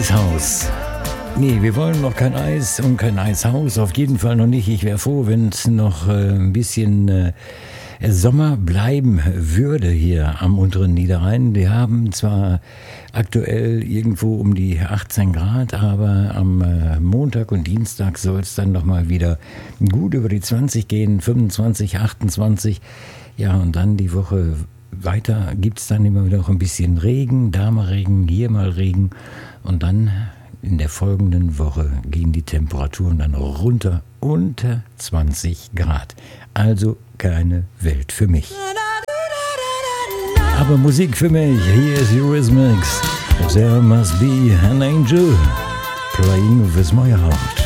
Eishaus. Nee, wir wollen noch kein Eis und kein Eishaus, auf jeden Fall noch nicht. Ich wäre froh, wenn es noch ein bisschen Sommer bleiben würde hier am unteren Niederrhein. Wir haben zwar aktuell irgendwo um die 18 Grad, aber am Montag und Dienstag soll es dann nochmal wieder gut über die 20 gehen, 25, 28. Ja, und dann die Woche weiter gibt es dann immer wieder noch ein bisschen Regen, da mal Regen, hier mal Regen. Und dann in der folgenden Woche gehen die Temperaturen dann runter unter 20 Grad. Also keine Welt für mich. Aber Musik für mich. Hier ist Eurythmics. There must be an angel playing with my heart.